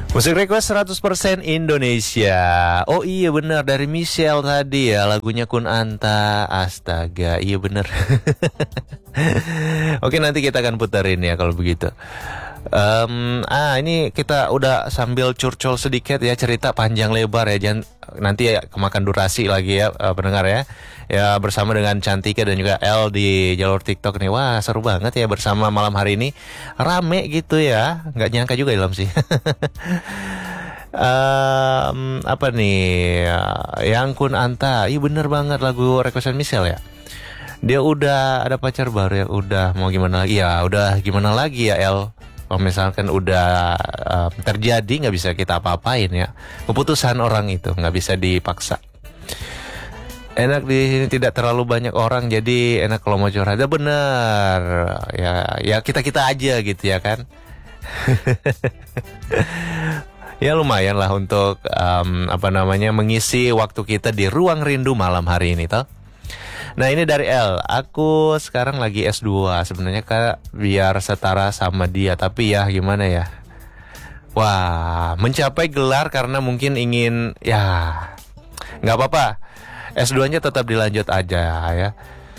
Musik request 100% Indonesia. Oh iya bener, dari Michelle tadi ya, lagunya Kun Anta. Astaga, iya bener. Oke, nanti kita akan puterin ya kalau begitu. Ini kita udah sambil curcol sedikit ya, cerita panjang lebar ya, jangan nanti ya kemakan durasi lagi ya, pendengar ya. Ya, bersama dengan Cantika dan juga El di jalur TikTok nih. Wah, seru banget ya bersama malam hari ini. Rame gitu ya, nggak nyangka juga Ilham sih. Apa nih, yang Kun Anta. Iya bener banget, lagu requestan Michelle ya. Dia udah ada pacar baru ya, udah mau gimana lagi ya, udah gimana lagi ya El. Kalau misalkan udah terjadi, nggak bisa kita apa-apain ya. Keputusan orang itu nggak bisa dipaksa. Enak di sini tidak terlalu banyak orang, jadi enak kalau mau curhat. Ada bener ya kita aja gitu ya kan. Ya lumayan lah untuk mengisi waktu kita di ruang rindu malam hari ini toh. Nah ini dari El, aku sekarang lagi S2 sebenarnya Kak, biar setara sama dia, tapi ya gimana ya. Wah, mencapai gelar karena mungkin ingin ya nggak apa-apa. S2-nya tetap dilanjut aja ya.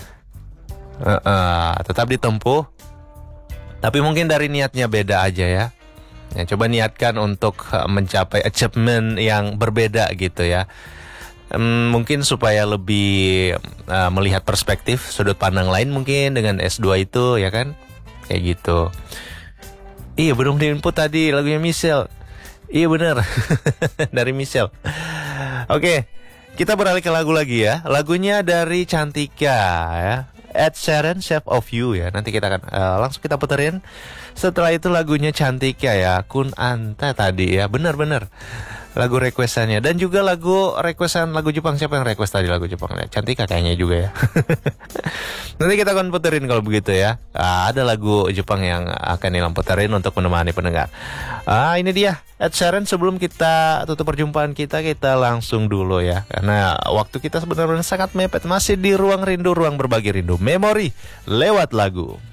Tetap ditempuh. Tapi mungkin dari niatnya beda aja ya. Ya, coba niatkan untuk mencapai achievement yang berbeda gitu ya. Mungkin supaya lebih melihat perspektif sudut pandang lain mungkin dengan S2 itu ya kan. Kayak gitu. Iya belum di-input tadi lagunya Michelle. Iya bener. Dari Michelle. Oke, kita beralih ke lagu lagi ya. Lagunya dari Cantika ya, Ed Sheeran, Shape of You ya. Nanti kita akan langsung kita puterin. Setelah itu lagunya Cantika ya, Kun Anta tadi ya. Bener-bener lagu requestannya. Dan juga lagu requestan lagu Jepang. Siapa yang request tadi lagu Jepang? Cantika kayaknya juga ya. Nanti kita akan puterin kalau begitu ya. Ada lagu Jepang yang akan Ilham puterin untuk menemani pendengar. Ini dia Ed Sheeran. Sebelum kita tutup perjumpaan kita langsung dulu ya, karena waktu kita sebenarnya sangat mepet. Masih di ruang rindu, ruang berbagi rindu, memori lewat lagu.